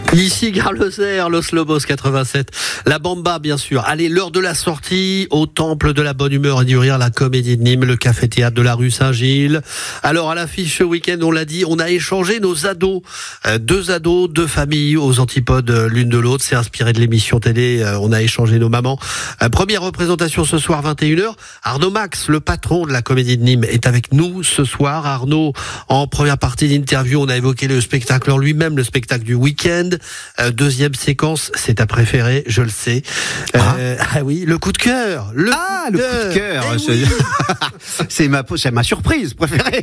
Ici Gare Lozère, Los Lobos 87, la Bamba bien sûr. Allez, l'heure de la sortie au temple de la bonne humeur et du rire, la Comédie de Nîmes, le café-théâtre de la rue Saint-Gilles. Alors à l'affiche ce week-end, on l'a dit, on a échangé nos ados. Deux familles aux antipodes l'une de l'autre. C'est inspiré de l'émission télé, on a échangé nos mamans. Première représentation ce soir 21h. Arnaud Max, le patron de la Comédie de Nîmes, est avec nous ce soir. Arnaud, en première partie d'interview, on a évoqué le spectacle en lui-même, le spectacle du week-end. Deuxième séquence, c'est ta préférée, je le sais. Ah oui, le coup de cœur. Le coup de cœur. Oui. C'est ma surprise préférée.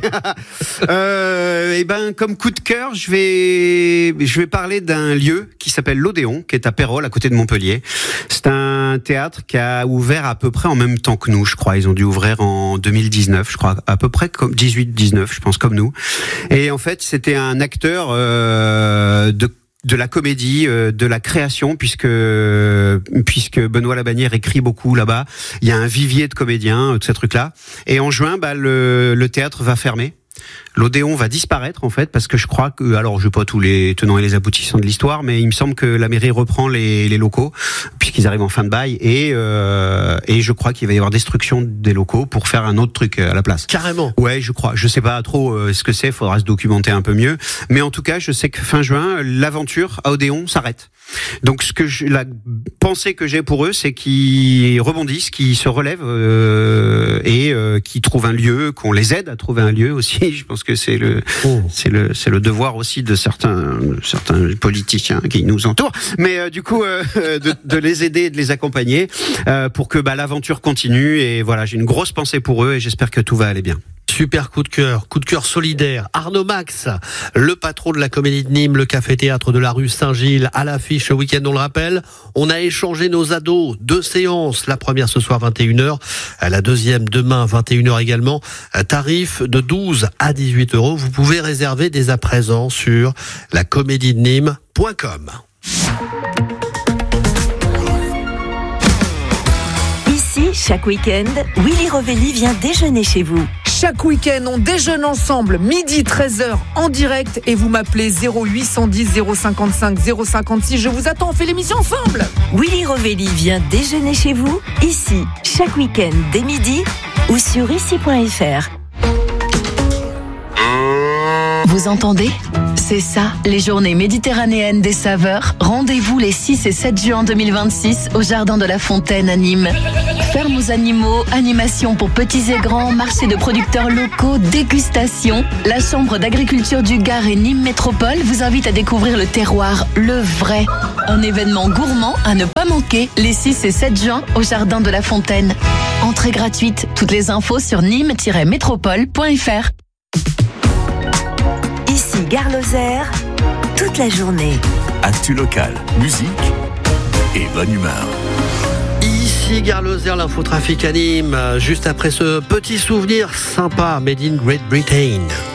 Comme coup de cœur, je vais parler d'un lieu qui s'appelle l'Odéon, qui est à Pérols, à côté de Montpellier. C'est un théâtre qui a ouvert à peu près en même temps que nous, je crois. Ils ont dû ouvrir en 2019, je crois, à peu près comme 18-19, je pense, comme nous. Et en fait, c'était un acteur de la comédie, de la création, puisque Benoît Labannière écrit beaucoup là-bas. Il y a un vivier de comédiens, de ces trucs-là. Et en juin, le théâtre va fermer. L'Odéon va disparaître en fait, parce que je crois que, alors je n'ai pas tous les tenants et les aboutissants de l'histoire, mais il me semble que la mairie reprend les locaux puisqu'ils arrivent en fin de bail, et je crois qu'il va y avoir destruction des locaux pour faire un autre truc à la place. Carrément. Ouais, je crois. Je sais pas trop ce que c'est, faudra se documenter un peu mieux, mais en tout cas, je sais que fin juin, l'aventure à Odéon s'arrête. Donc la pensée que j'ai pour eux, c'est qu'ils rebondissent, qu'ils se relèvent et qu'ils trouvent un lieu, qu'on les aide à trouver un lieu aussi. Je pense que c'est le devoir aussi de certains politiciens qui nous entourent, mais du coup de les aider, de les accompagner pour que l'aventure continue. Et voilà, j'ai une grosse pensée pour eux et j'espère que tout va aller bien. Super coup de cœur solidaire. Arnaud Max, le patron de la Comédie de Nîmes, le café-théâtre de la rue Saint-Gilles, à l'affiche ce week-end, on le rappelle. On a échangé nos ados, 2 séances. La première ce soir 21h, la deuxième demain 21h également. Tarif de 12 à 18 €. Vous pouvez réserver dès à présent sur lacomédiednîmes.com. Chaque week-end, Willy Rovelli vient déjeuner chez vous. Chaque week-end, on déjeune ensemble, midi 13h en direct, et vous m'appelez 0810 055 056. Je vous attends, on fait l'émission ensemble. Willy Rovelli vient déjeuner chez vous, ici, chaque week-end dès midi ou sur ici.fr. Vous entendez ? C'est ça, les journées méditerranéennes des saveurs. Rendez-vous les 6 et 7 juin 2026 au Jardin de la Fontaine à Nîmes. Ferme aux animaux, animations pour petits et grands, marché de producteurs locaux, dégustation. La Chambre d'agriculture du Gard et Nîmes Métropole vous invite à découvrir le terroir, le vrai. Un événement gourmand à ne pas manquer les 6 et 7 juin au Jardin de la Fontaine. Entrée gratuite, toutes les infos sur nîmes-métropole.fr. Ici Gare Lozère, toute la journée. Actu locale, musique et bonne humeur. Ici Gare Lozère, l'infotrafic à Nîmes, juste après ce petit souvenir sympa, Made in Great Britain.